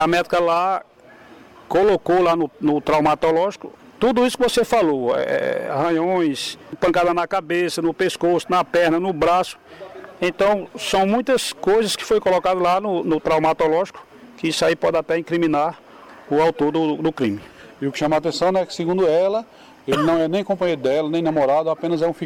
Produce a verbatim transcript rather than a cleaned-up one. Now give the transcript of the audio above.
A médica lá colocou lá no, no traumatológico tudo isso que você falou, é, arranhões, pancada na cabeça, no pescoço, na perna, no braço. Então, são muitas coisas que foi colocado lá no, no traumatológico, que isso aí pode até incriminar o autor do, do crime. E o que chama a atenção é que, segundo ela, ele não é nem companheiro dela, nem namorado, apenas é um